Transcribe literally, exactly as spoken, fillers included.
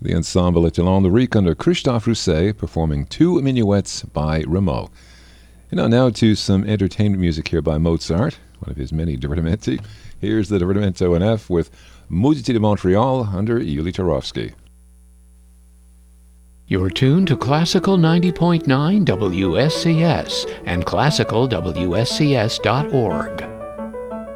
The Ensemble Etalon Lyrique under Christophe Rousset performing two minuets by Rameau. And now, now to some entertainment music here by Mozart, one of his many divertimenti. Here's the Divertimento in F with Musiciens de Montreal under Yuli Tarowsky. You're tuned to Classical ninety point nine W S C S and classical W S C S dot org.